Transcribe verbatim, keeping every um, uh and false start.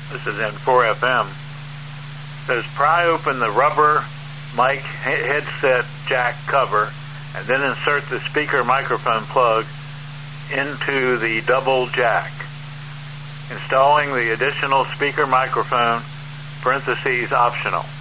this is in four F M, says pry open the rubber mic headset jack cover and then insert the speaker microphone plug into the double jack. Installing the additional speaker microphone, parentheses, optional.